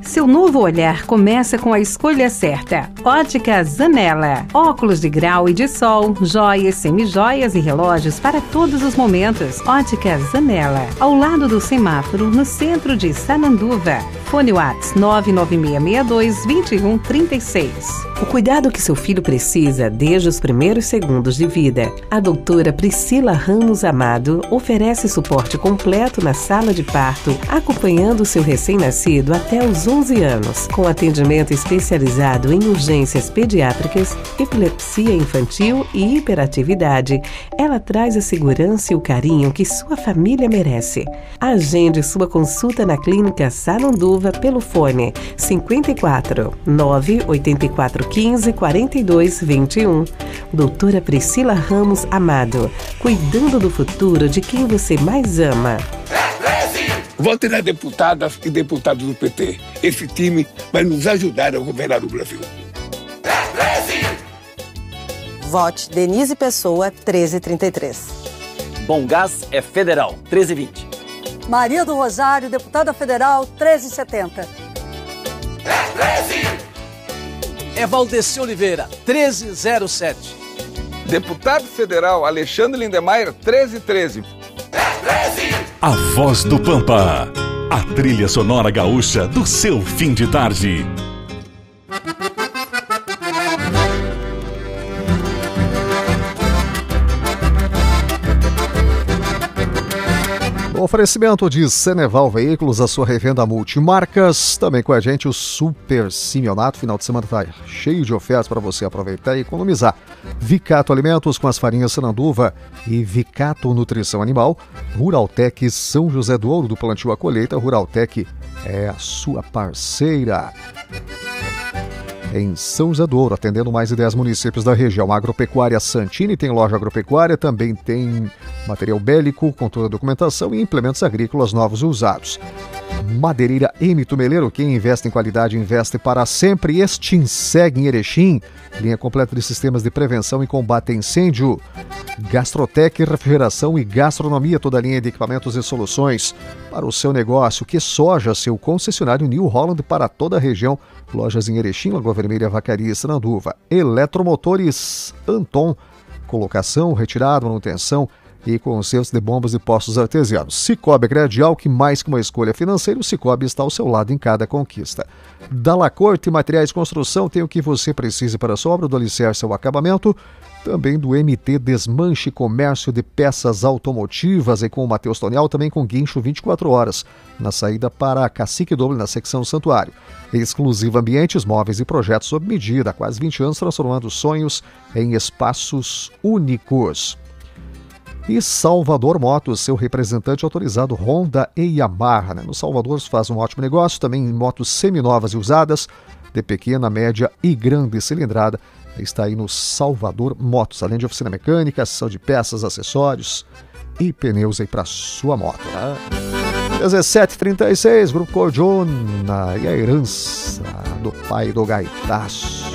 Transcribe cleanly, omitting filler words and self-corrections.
Seu novo olhar começa com a escolha certa. Ótica Zanella. Óculos de grau e de sol, joias, semijoias e relógios para todos os momentos. Ótica Zanella. Ao lado do semáforo, no centro de Sananduva. Fone Whats 99662-2136. O cuidado que seu filho precisa desde os primeiros segundos de vida. A doutora Priscila Ramos Amado oferece suporte completo na sala de parto, acompanhando seu recém-nascido até os 11 anos, com atendimento especializado em urgências pediátricas, epilepsia infantil e hiperatividade. Ela traz a segurança e o carinho que sua família merece. Agende sua consulta na Clínica Sananduva pelo fone 54 984 15 42 21. Doutora Priscila Ramos Amado, cuidando do futuro de quem você mais ama. Vote nas deputadas e deputados do PT. Esse time vai nos ajudar a governar o Brasil. Vote Denise Pessoa, 1333. Bom Gás é federal, 1320. Maria do Rosário, deputada federal, 1370. É Valdeci Oliveira, 1307. Deputado federal Alexandre Lindemeyer, 1313. A Voz do Pampa, a trilha sonora gaúcha do seu fim de tarde. Oferecimento de Ceneval Veículos, a sua revenda multimarcas. Também com a gente o Super Simeonato. Final de semana está cheio de ofertas para você aproveitar e economizar. Vicato Alimentos com as farinhas Sananduva e Vicato Nutrição Animal. Ruraltec São José do Ouro, do plantio à colheita. Ruraltec é a sua parceira. Em São José do Ouro, atendendo mais de 10 municípios da região. Agropecuária Santini tem loja agropecuária, também tem material bélico com toda a documentação e implementos agrícolas novos e usados. Madeireira M. Tumeleiro, quem investe em qualidade investe para sempre. Extinseg em Erechim, linha completa de sistemas de prevenção e combate a incêndio. Gastrotec, refrigeração e gastronomia, toda a linha de equipamentos e soluções para o seu negócio. Que Soja, seu concessionário New Holland para toda a região. Lojas em Erechim, Lagoa Vermelha, Vacaria e Sananduva. Eletromotores Anton, colocação, retirada, manutenção e consertos de bombas e postos artesianos. Cicobi Credial, que mais que uma escolha financeira, o Cicobi está ao seu lado em cada conquista. Dalacorte Materiais de Construção tem o que você precisa para a sua obra, do alicerce ao acabamento. Também do MT Desmanche Comércio de Peças Automotivas, e com o Matheus Tonial, também com guincho 24 horas, na saída para a Cacique Doble, na secção Santuário. Exclusivo Ambientes, móveis e projetos sob medida, há quase 20 anos transformando sonhos em espaços únicos. E Salvador Motos, seu representante autorizado Honda e Yamaha. No Salvador faz um ótimo negócio, também em motos seminovas e usadas, de pequena, média e grande cilindrada. Está aí no Salvador Motos, além de oficina mecânica, sessão de peças, acessórios e pneus aí para sua moto. 17h36, Grupo Cordiona e a herança do pai do gaitaço.